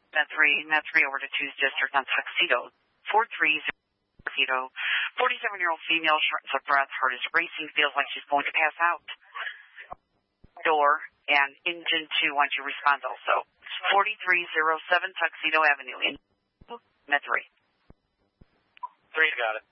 Med 3 over to 2's district on Tuxedo. 430 Tuxedo. 47-year-old female, shortness of breath, heart is racing, feels like she's going to pass out. Door and engine 2 wants you to respond also. 4307 Tuxedo Avenue in Med 3. 3 got it.